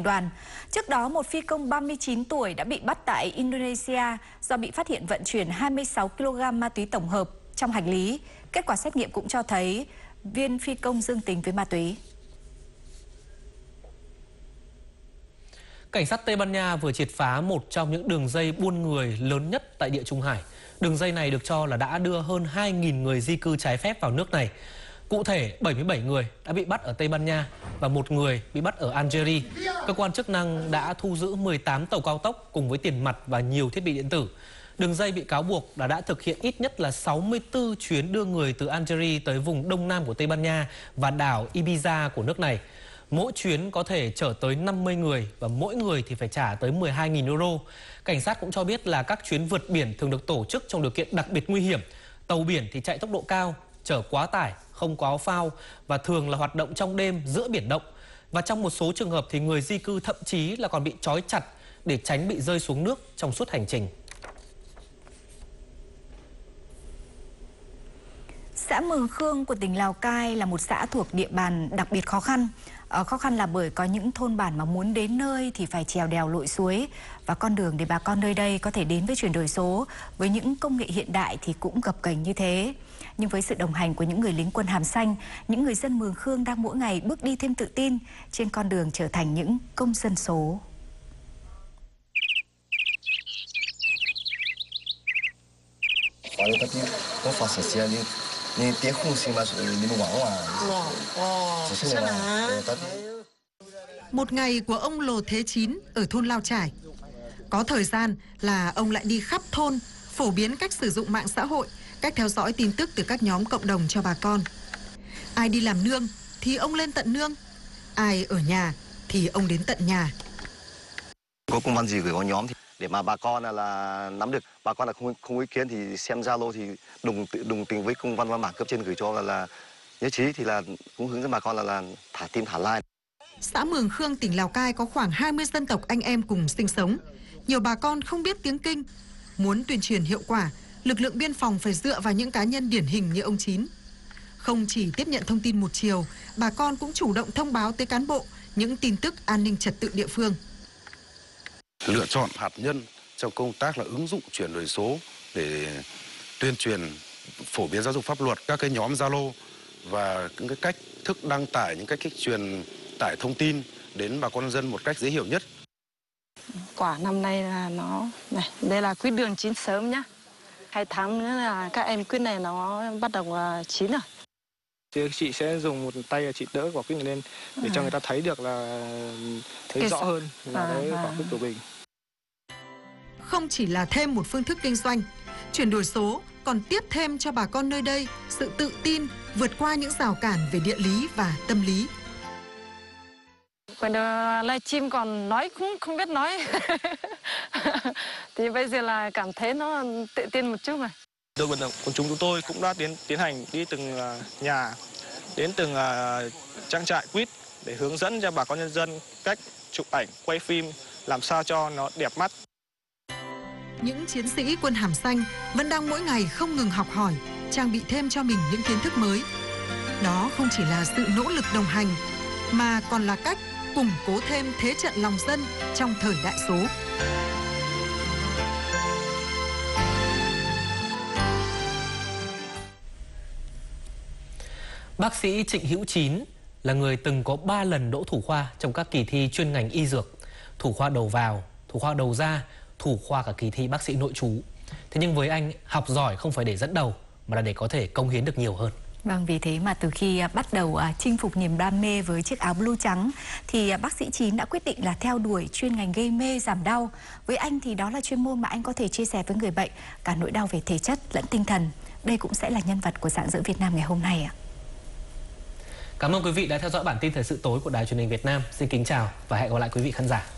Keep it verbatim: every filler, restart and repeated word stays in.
đoàn. Trước đó, một phi công ba mươi chín tuổi đã bị bắt tại Indonesia do bị phát hiện vận chuyển hai mươi sáu ki lô gam ma túy tổng hợp trong hành lý. Kết quả xét nghiệm cũng cho thấy viên phi công dương tính với ma túy. Cảnh sát Tây Ban Nha vừa triệt phá một trong những đường dây buôn người lớn nhất tại Địa Trung Hải. Đường dây này được cho là đã đưa hơn hai nghìn người di cư trái phép vào nước này. Cụ thể, bảy mươi bảy người đã bị bắt ở Tây Ban Nha và một người bị bắt ở Algeria. Cơ quan chức năng đã thu giữ mười tám tàu cao tốc cùng với tiền mặt và nhiều thiết bị điện tử. Đường dây bị cáo buộc là đã thực hiện ít nhất là sáu mươi tư chuyến đưa người từ Algeria tới vùng đông nam của Tây Ban Nha và đảo Ibiza của nước này. Mỗi chuyến có thể chở tới năm mươi người và mỗi người thì phải trả tới mười hai nghìn euro. Cảnh sát cũng cho biết là các chuyến vượt biển thường được tổ chức trong điều kiện đặc biệt nguy hiểm. Tàu biển thì chạy tốc độ cao, chở quá tải, không có áo phao và thường là hoạt động trong đêm giữa biển động. Và trong một số trường hợp thì người di cư thậm chí là còn bị trói chặt để tránh bị rơi xuống nước trong suốt hành trình. Xã Mường Khương của tỉnh Lào Cai là một xã thuộc địa bàn đặc biệt khó khăn. Ở khó khăn là bởi có những thôn bản mà muốn đến nơi thì phải trèo đèo lội suối. Và con đường để bà con nơi đây có thể đến với chuyển đổi số với những công nghệ hiện đại thì cũng gập ghềnh như thế. Nhưng với sự đồng hành của những người lính quân hàm xanh, những người dân Mường Khương đang mỗi ngày bước đi thêm tự tin trên con đường trở thành những công dân số. Một ngày của ông Lô Thế Chín ở thôn Lao Trải. Có thời gian là ông lại đi khắp thôn, phổ biến cách sử dụng mạng xã hội, cách theo dõi tin tức từ các nhóm cộng đồng cho bà con. Ai đi làm nương thì ông lên tận nương, ai ở nhà thì ông đến tận nhà. Có công văn gì gửi vào nhóm thì để mà bà con là, là nắm được, bà con là không không ý kiến thì xem Zalo thì đồng đồng tình với công văn văn bản cấp trên gửi cho là, là nhất trí thì là cũng hướng dẫn bà con là, là thả tim thả like. Xã Mường Khương, tỉnh Lào Cai có khoảng hai mươi dân tộc anh em cùng sinh sống. Nhiều bà con không biết tiếng Kinh. Muốn tuyên truyền hiệu quả, lực lượng biên phòng phải dựa vào những cá nhân điển hình như ông Chín. Không chỉ tiếp nhận thông tin một chiều, bà con cũng chủ động thông báo tới cán bộ những tin tức an ninh trật tự địa phương. Lựa chọn hạt nhân trong công tác là ứng dụng chuyển đổi số để tuyên truyền, phổ biến giáo dục pháp luật, các cái nhóm Zalo và những cái cách thức đăng tải, những cách, cách truyền tải thông tin đến bà con dân một cách dễ hiểu nhất. Quả năm nay là nó này, đây là quýt đường chín sớm nhá. Hai tháng nữa là các em quýt này nó bắt đầu chín rồi. Chứ chị sẽ dùng một tay là chị đỡ quả quýt này lên để à. cho người ta thấy được là thấy Cái rõ hơn là à, cái quả quýt của mình. Không chỉ là thêm một phương thức kinh doanh, chuyển đổi số còn tiếp thêm cho bà con nơi đây sự tự tin vượt qua những rào cản về địa lý và tâm lý. Còn livestream còn nói cũng không biết nói. Thì bây giờ là cảm thấy nó tự tin một chút rồi. Đội vận động quần chúng chúng tôi cũng đã tiến tiến hành đi từng nhà, đến từng trang trại quýt để hướng dẫn cho bà con nhân dân cách chụp ảnh, quay phim làm sao cho nó đẹp mắt. Những chiến sĩ quân hàm xanh vẫn đang mỗi ngày không ngừng học hỏi, trang bị thêm cho mình những kiến thức mới. Đó không chỉ là sự nỗ lực đồng hành, mà còn là cách củng cố thêm thế trận lòng dân trong thời đại số. Bác sĩ Trịnh Hữu Chín là người từng có ba lần đỗ thủ khoa trong các kỳ thi chuyên ngành y dược, thủ khoa đầu vào, thủ khoa đầu ra, thủ khoa cả kỳ thi bác sĩ nội trú. Thế nhưng với anh, học giỏi không phải để dẫn đầu mà là để có thể cống hiến được nhiều hơn. Vâng, vì thế mà từ khi bắt đầu chinh phục niềm đam mê với chiếc áo blue trắng thì bác sĩ Chín đã quyết định là theo đuổi chuyên ngành gây mê giảm đau. Với anh thì đó là chuyên môn mà anh có thể chia sẻ với người bệnh cả nỗi đau về thể chất lẫn tinh thần. Đây cũng sẽ là nhân vật của Rạng Rỡ Việt Nam ngày hôm nay ạ. Cảm ơn quý vị đã theo dõi bản tin thời sự tối của Đài Truyền hình Việt Nam. Xin kính chào và hẹn gặp lại quý vị khán giả.